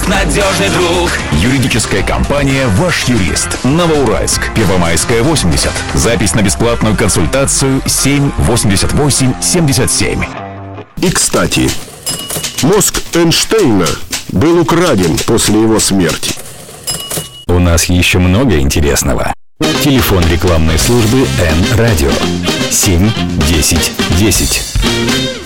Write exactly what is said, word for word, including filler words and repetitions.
надежный друг. Юридическая компания «Ваш юрист». Новоуральск, Первомайская, восемьдесят. Запись на бесплатную консультацию семь восемьдесят восемь семьдесят семь. И, кстати, мозг Эйнштейна был украден после его смерти. У нас еще много интересного. Телефон рекламной службы Н-Радио семь десять десять.